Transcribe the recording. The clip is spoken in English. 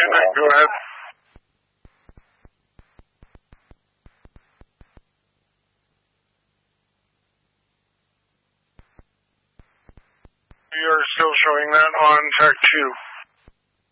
unit, go ahead. We are still showing that on Tech 2.